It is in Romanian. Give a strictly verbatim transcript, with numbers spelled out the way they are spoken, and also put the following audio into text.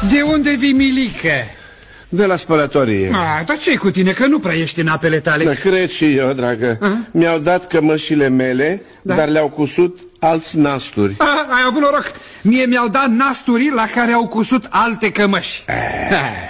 De unde vii, Milică? De la spălătorie. A, dar ce-i cu tine, că nu prea ești în apele tale? Da, cred și eu, dragă. Mi-au dat cămășile mele, da. Dar le-au cusut alți nasturi. A, ai avut noroc. Mie mi-au dat nasturi la care au cusut alte cămăși.